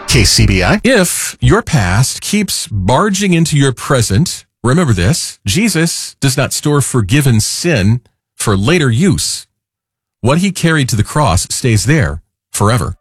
KCBI. If your past keeps barging into your present, remember this: Jesus does not store forgiven sin for later use. What he carried to the cross stays there forever.